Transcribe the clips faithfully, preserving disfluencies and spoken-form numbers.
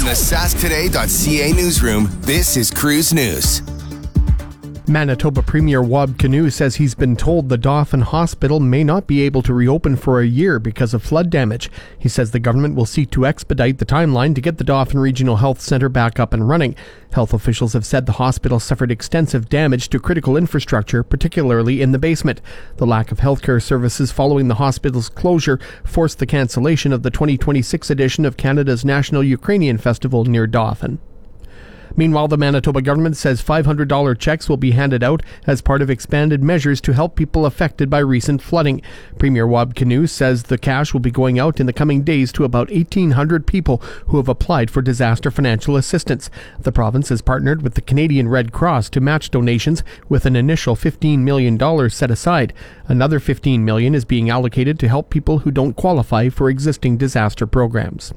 the sask today dot c a newsroom, this is Cruise News. Manitoba Premier Wab Kinew says he's been told the Dauphin Hospital may not be able to reopen for a year because of flood damage. He says the government will seek to expedite the timeline to get the Dauphin Regional Health Centre back up and running. Health officials have said the hospital suffered extensive damage to critical infrastructure, particularly in the basement. The lack of healthcare services following the hospital's closure forced the cancellation of the twenty twenty-six edition of Canada's National Ukrainian Festival near Dauphin. Meanwhile, the Manitoba government says five hundred dollars checks will be handed out as part of expanded measures to help people affected by recent flooding. Premier Wab Kinew says the cash will be going out in the coming days to about eighteen hundred people who have applied for disaster financial assistance. The province has partnered with the Canadian Red Cross to match donations with an initial fifteen million dollars set aside. Another fifteen million dollars is being allocated to help people who don't qualify for existing disaster programs.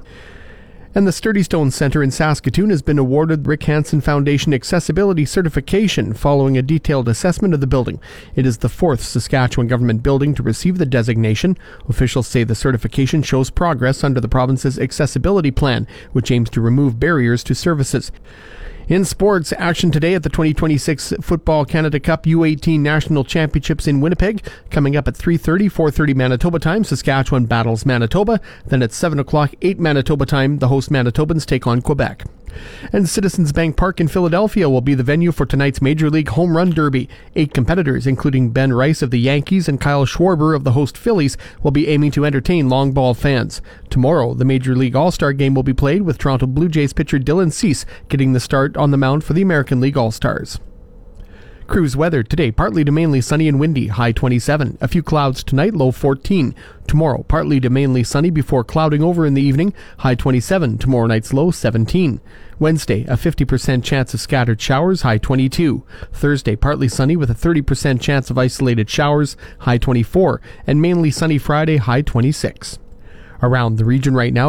And the Sturdy Stone Centre in Saskatoon has been awarded Rick Hansen Foundation Accessibility Certification following a detailed assessment of the building. It is the fourth Saskatchewan government building to receive the designation. Officials say the certification shows progress under the province's accessibility plan, which aims to remove barriers to services. In sports, action today at the twenty twenty-six Football Canada Cup U eighteen National Championships in Winnipeg. Coming up at three thirty, four thirty Manitoba time, Saskatchewan battles Manitoba. Then at seven o'clock, eight Manitoba time, the host Manitobans take on Quebec. And Citizens Bank Park in Philadelphia will be the venue for tonight's Major League Home Run Derby. Eight competitors, including Ben Rice of the Yankees and Kyle Schwarber of the host Phillies, will be aiming to entertain long ball fans. Tomorrow, the Major League All-Star Game will be played with Toronto Blue Jays pitcher Dylan Cease getting the start on the mound for the American League All-Stars. Cruise weather today, partly to mainly sunny and windy, high twenty-seven. A few clouds tonight, low fourteen. Tomorrow, partly to mainly sunny before clouding over in the evening, high twenty-seven. Tomorrow night's low seventeen. Wednesday, a fifty percent chance of scattered showers, high twenty-two. Thursday, partly sunny with a thirty percent chance of isolated showers, high twenty-four. And mainly sunny Friday, high twenty-six. Around the region right now,